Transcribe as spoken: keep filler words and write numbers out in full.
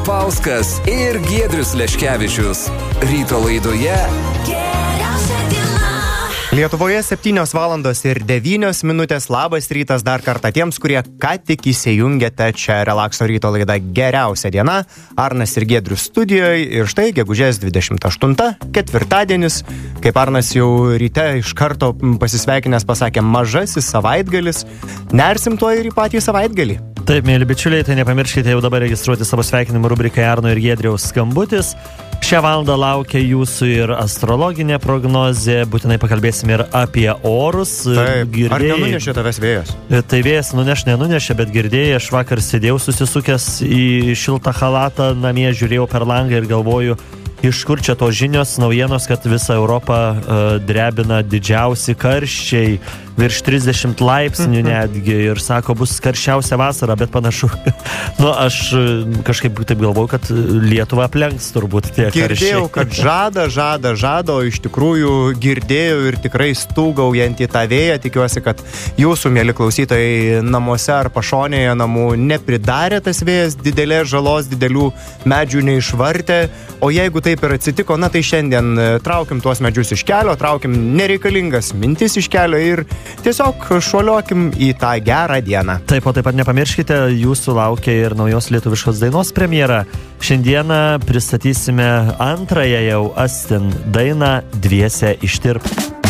Papauskas ir Giedrius Leškevičius. Ryto laidoje Geriausia diena. Lietuvoje septynios valandos ir devynios minutės. Labas rytas dar kartą tiems, kurie ką tik įsijungėte. Čia Relakso ryto laida Geriausia diena. Arnas ir Giedrius studijoje. Ir štai gegužės dvidešimt aštunta, ketvirtadienis. Kaip Arnas jau ryte iš karto pasisveikinęs pasakė, mažasis savaitgalis. Nersim tuo ir į patį savaitgalį. Taip, mėly bičiuliai, tai nepamirškite jau dabar registruoti savo sveikinimų rubrikai Arno ir Giedriaus skambutis. Šią valandą laukia jūsų ir astrologinė prognozė, būtinai pakalbėsime ir apie orus. Taip, girdėjai, ar nenunešė tavęs vėjas? Tai vėjas nuneš, nenunešė, bet girdėjai, aš vakar sėdėjau susisukęs į šiltą chalatą, namie žiūrėjau per langą ir galvoju, iš kur čia tos žinios, naujienos, kad visą Europą uh, drebina didžiausi karščiai, virš trisdešimt laipsnių netgi, ir sako, bus karščiausia vasara, bet panašu, nu, aš kažkaip taip galvoju, kad Lietuva aplenks turbūt tie karščiai. Girdėjau, kad žada, žada, žada, o iš tikrųjų girdėjau ir tikrai stūgaujant į tą vėją. Tikiuosi, kad jūsų, mėly klausytojai, namuose ar pašonėje namų nepridarė tas vėjas didelės žalos, didelių medžių neišvartė, o jeigu taip ir atsitiko, na tai šiandien traukim tuos medžius iš kelio, traukim nereikalingas mintis iš kelio ir tiesiog šuoliokim į tą gerą dieną. Taip, o taip pat nepamirškite, jūsų laukia ir naujos lietuviškos dainos premjera. Šiandieną pristatysime antrąją jau Astin dainą Dviese ištirp.